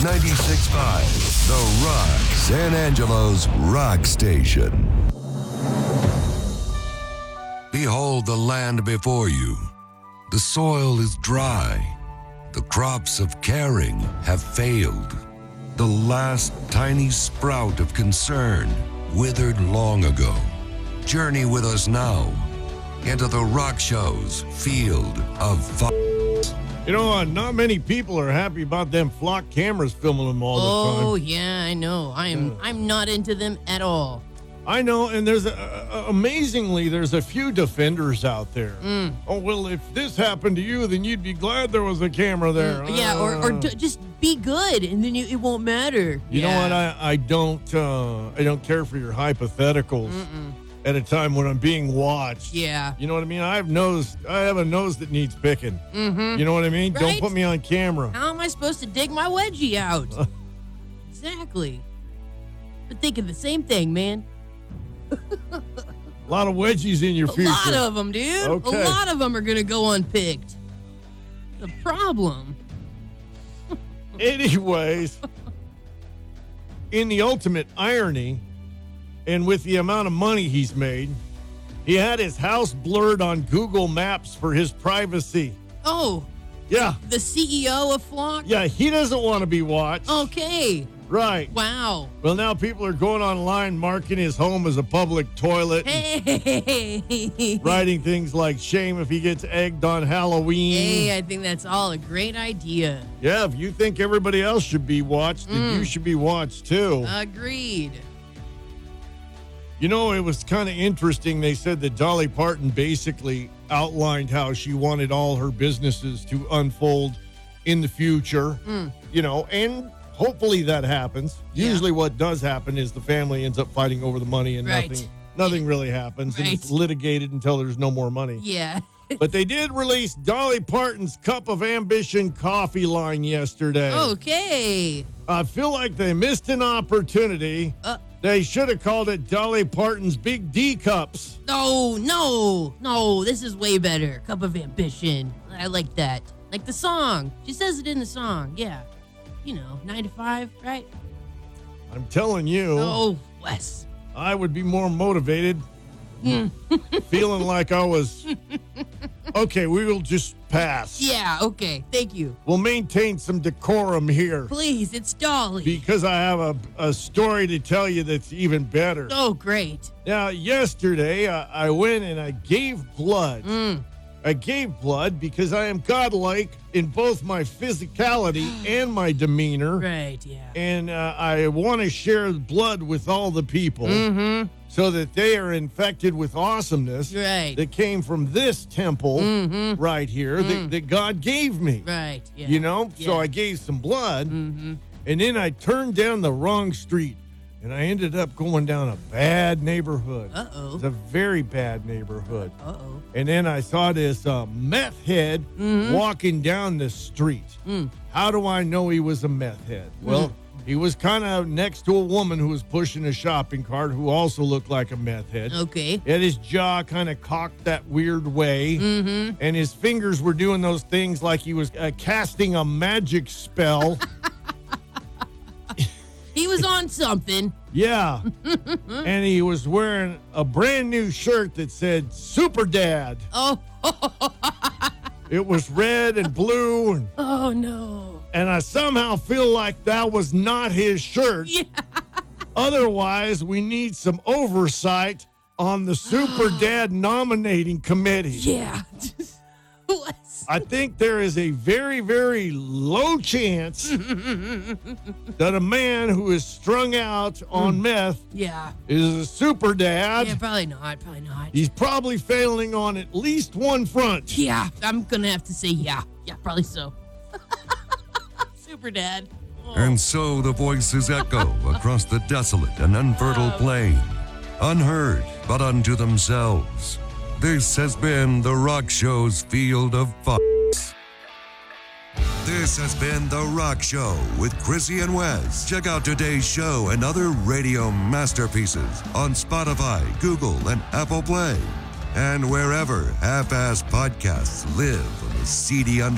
96.5, The Rock, San Angelo's rock station. Behold the land before you. The soil is dry. The crops of caring have failed. The last tiny sprout of concern withered long ago. Journey with us now into the Rock Show's field of fun. You know, not many people are happy about them flock cameras filming them all the time. Oh, yeah, I know. I'm not into them at all. I know, and there's amazingly, there's a few defenders out there. Oh, well, if this happened to you, then you'd be glad there was a camera there. Yeah, or just be good, and then it won't matter. You know what? I don't care for your hypotheticals. At a time when I'm being watched. Yeah. You know what I mean? I have a nose that needs picking. You know what I mean? Right? Don't put me on camera. How am I supposed to dig my wedgie out? Exactly. But thinking the same thing, man. A lot of wedgies in your future. A lot of them, dude. Okay. A lot of them are going to go unpicked. The problem. Anyways, in the ultimate irony, and with the amount of money he's made, he had his house blurred on Google Maps for his privacy. Oh. Yeah. The CEO of Flock? Yeah, he doesn't want to be watched. Okay. Right. Wow. Well, now people are going online marking his home as a public toilet. Hey. Writing things like, shame if he gets egged on Halloween. Hey, I think that's all a great idea. Yeah, if you think everybody else should be watched, then you should be watched too. Agreed. You know, it was kind of interesting. They said that Dolly Parton basically outlined how she wanted all her businesses to unfold in the future, you know, and hopefully that happens. Yeah. Usually what does happen is the family ends up fighting over the money and nothing really happens. Right. And it's litigated until there's no more money. Yeah. But they did release Dolly Parton's Cup of Ambition coffee line yesterday. Okay. I feel like they missed an opportunity. They should have called it Dolly Parton's Big D Cups. No. This is way better. Cup of Ambition. I like that. Like the song. She says it in the song. Yeah. You know, 9 to 5, right? I'm telling you. Oh, Wes. I would be more motivated. Feeling like I was. Okay, we will just pass. Yeah, okay. Thank you. We'll maintain some decorum here. Please, it's Dolly. Because I have a story to tell you that's even better. Oh, great. Now, yesterday, I went and I gave blood. I gave blood because I am godlike in both my physicality and my demeanor. Right, yeah. And I want to share blood with all the people so that they are infected with awesomeness that came from this temple right here that God gave me. Right, yeah. You know? Yeah. So I gave some blood, and then I turned down the wrong street, and I ended up going down a bad neighborhood. Uh-oh. It's a very bad neighborhood. Uh-oh. And then I saw this meth head walking down the street. How do I know he was a meth head? Well, he was kind of next to a woman who was pushing a shopping cart who also looked like a meth head. Okay. He had his jaw kind of cocked that weird way. And his fingers were doing those things like he was casting a magic spell. He was on something. Yeah. And he was wearing a brand new shirt that said Super Dad. Oh. It was red and blue. And Oh, no. I somehow feel like that was not his shirt. Yeah. Otherwise, we need some oversight on the Super Dad nominating committee. Yeah. Wes. I think there is a very, very low chance that a man who is strung out on meth Yeah. is a super dad. Yeah, probably not. He's probably failing on at least one front. Yeah, I'm going to have to say yeah. Yeah, probably so. Super Dad. Oh. And so the voices echo across the desolate and unfertile plain, unheard but unto themselves. This has been The Rock Show's Field of Fox. This has been The Rock Show with Chrissy and Wes. Check out today's show and other radio masterpieces on Spotify, Google, and Apple Play, and wherever half-ass podcasts live on the seedy under.